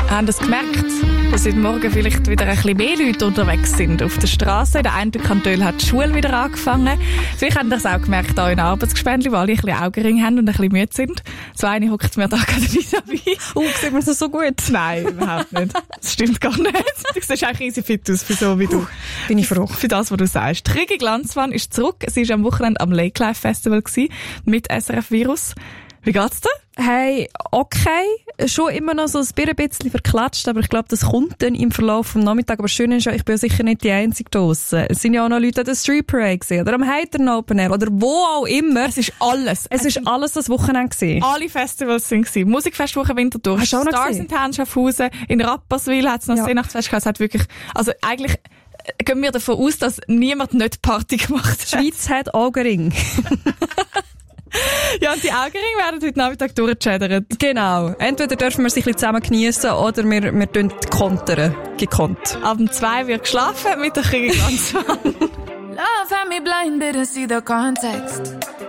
Haben das gemerkt, dass heute Morgen vielleicht wieder ein bisschen mehr Leute unterwegs sind auf der Straße? In der einen Kanton hat die Schule wieder angefangen. Vielleicht haben das auch gemerkt, auch in Arbeitsgespendli, wo alle ein bisschen Augenring haben und ein bisschen müde sind. So eine hockt mir da gerade vis-à-vis. Sieht man das so gut? Nein, überhaupt nicht. Das stimmt gar nicht. Du siehst eigentlich easy fit aus, für so wie du. Bin ich froh. Für das, was du sagst. Rigi Glanzmann ist zurück. Sie war am Wochenende am Lake Life Festival mit SRF Virus. Wie geht's dir? Hey, okay. Schon immer noch so ein bisschen verklatscht, aber ich glaube, das kommt dann im Verlauf des Nachmittags. Aber schön ist ja, ich bin ja sicher nicht die Einzige draussen. Es sind ja auch noch Leute an der Street Parade gewesen, oder am Heitern Open Air, oder wo auch immer. Es ist alles. Es ist alles das Wochenende gewesen. Alle Festivals sind gewesen. Musikfestwoche Winterthur. Hast du auch noch Stars gesehen? in Town Schaffhausen. In Rapperswil hat es noch Weihnachtsfest gehabt. Es hat wirklich, also eigentlich gehen wir davon aus, dass niemand nicht Party gemacht hat. Die Schweiz hat Augenring. Ja, und die Augenringe werden heute Nachmittag durchgeschädert. Genau. Entweder dürfen wir sich ein bisschen zusammen geniessen oder wir tun kontern. Gekonnt. Ab 2 wird geschlafen mit der Rigi Glanzmann. Love had me blind, didn't see the context.